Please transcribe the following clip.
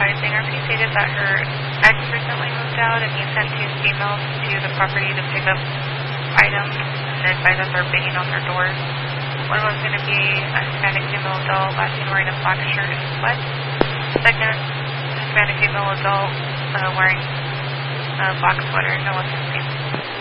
advising RP stated that her ex recently moved out and he sent 2 females to the property to pick up items and advised that they're banging on their doors. One was going to be a Hispanic female adult, last seen wearing a black shirt and sweats. Second, Hispanic female adult wearing a black sweater, no one has seen